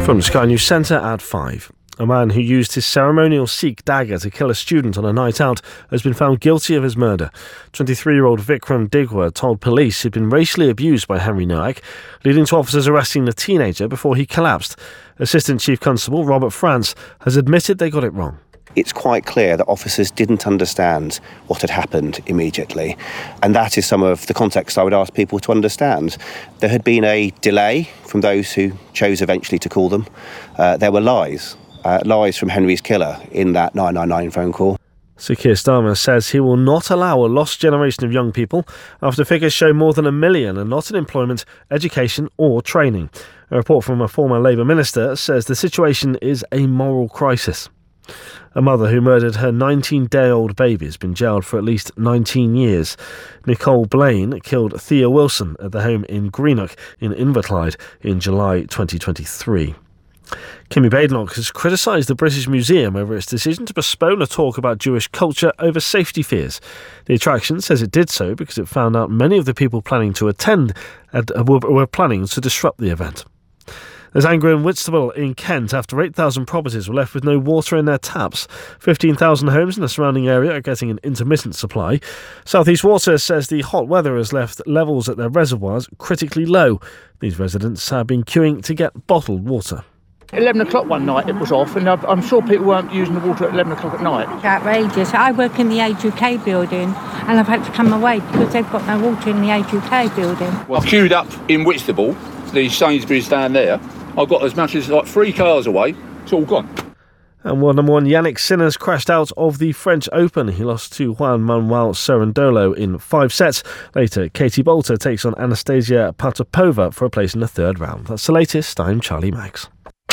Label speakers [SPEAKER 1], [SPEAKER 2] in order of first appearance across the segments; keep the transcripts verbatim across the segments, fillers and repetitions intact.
[SPEAKER 1] From Sky News Centre at five. A man who used his ceremonial Sikh dagger to kill a student on a night out has been found guilty of his murder. twenty-three-year-old Vikram Digwa told police he'd been racially abused by Henry Noack, leading to officers arresting the teenager before he collapsed. Assistant Chief Constable Robert France has admitted they got it wrong.
[SPEAKER 2] It's quite clear that officers didn't understand what had happened immediately, and that is some of the context I would ask people to understand. There had been a delay from those who chose eventually to call them. Uh, there were lies, uh, lies from Henry's killer in that nine nine nine phone call.
[SPEAKER 1] Sir Keir Starmer says he will not allow a lost generation of young people after figures show more than a million are not in employment, education or training. A report from a former Labour minister says the situation is a moral crisis. A mother who murdered her nineteen-day-old baby has been jailed for at least nineteen years. Nicole Blaine killed Thea Wilson at the home in Greenock in Inverclyde in July twenty twenty-three. Kimmy Badenoch has criticised the British Museum over its decision to postpone a talk about Jewish culture over safety fears. The attraction says it did so because it found out many of the people planning to attend were planning to disrupt the event. There's anger in Whitstable in Kent after eight thousand properties were left with no water in their taps. fifteen thousand homes in the surrounding area are getting an intermittent supply. South East Water says the hot weather has left levels at their reservoirs critically low. These residents have been queuing to get bottled water.
[SPEAKER 3] eleven o'clock one night it was off, and I'm sure people weren't using the water at eleven o'clock at night.
[SPEAKER 4] It's outrageous. I work in the Age U K building and I've had to come away because they've got no water in the Age U K building.
[SPEAKER 5] I've queued up in Whitstable, the Sainsbury's down there. I've got as much as like three cars away. It's all gone.
[SPEAKER 1] And world number one Yannick Sinner crashed out of the French Open. He lost to Juan Manuel Cerundolo in five sets. Later, Katie Bolter takes on Anastasia Potapova for a place in the third round. That's the latest. I'm Charlie Max.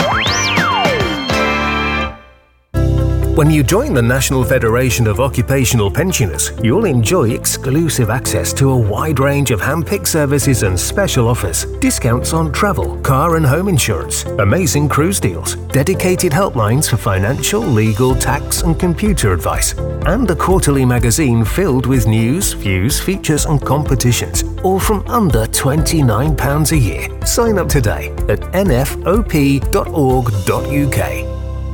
[SPEAKER 6] When you join the National Federation of Occupational Pensioners, you'll enjoy exclusive access to a wide range of hand-picked services and special offers, discounts on travel, car and home insurance, amazing cruise deals, dedicated helplines for financial, legal, tax and computer advice, and a quarterly magazine filled with news, views, features and competitions, all from under twenty-nine pounds a year. Sign up today at n f o p dot org dot u k.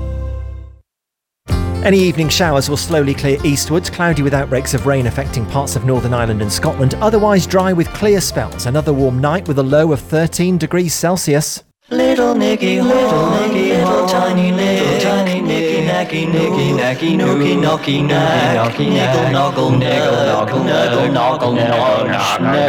[SPEAKER 7] Any evening showers will slowly clear eastwards, cloudy with outbreaks of rain affecting parts of Northern Ireland and Scotland, otherwise dry with clear spells. Another warm night with a low of thirteen degrees Celsius.
[SPEAKER 8] Little Nicky, little Nicky, little tiny, little tiny Nicky, nacky, nicky, nacky, nookie, knocky, nacky, niggle, noggle, niggle, noggle, niggle, noggle, noggle,